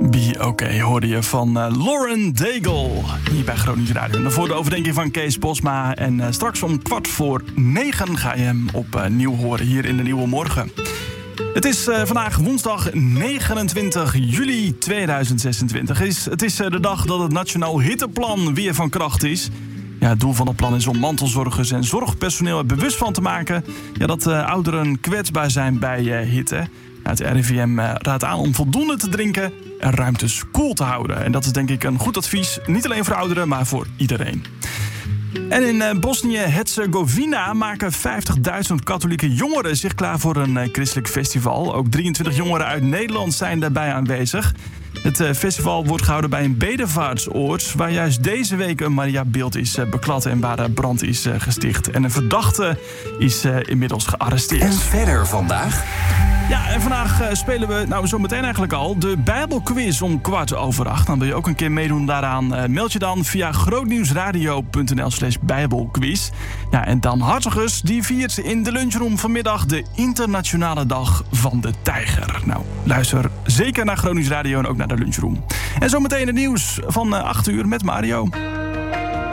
Be Okay hoorde je van Lauren Daigle hier bij Groningen Radio. En daarvoor de overdenking van Kees Bosma. En straks om 8:45 ga je hem opnieuw horen hier in de Nieuwe Morgen. Het is vandaag woensdag 29 juli 2026. Het is de dag dat het Nationaal Hitteplan weer van kracht is. Ja, het doel van het plan is om mantelzorgers en zorgpersoneel er bewust van te maken dat ouderen kwetsbaar zijn bij hitte. Het RIVM raadt aan om voldoende te drinken en ruimtes koel te houden. En dat is denk ik een goed advies, niet alleen voor ouderen, maar voor iedereen. En in Bosnië-Herzegovina maken 50.000 katholieke jongeren zich klaar voor een christelijk festival. Ook 23 jongeren uit Nederland zijn daarbij aanwezig. Het festival wordt gehouden bij een bedevaartsoord, waar juist deze week een Mariabeeld is beklad en waar brand is gesticht. En een verdachte is inmiddels gearresteerd. En verder vandaag? Ja, en vandaag spelen we, zo meteen eigenlijk al, de Bijbelquiz om 7:15. Dan wil je ook een keer meedoen daaraan. Meld je dan via grootnieuwsradio.nl/bijbelquiz. Ja, en Dan Hartogers, die viert in de lunchroom vanmiddag de Internationale Dag van de Tijger. Nou, luister zeker naar Grootnieuws Radio en ook naar de lunchroom. En zometeen het nieuws van 8 uur met Mario.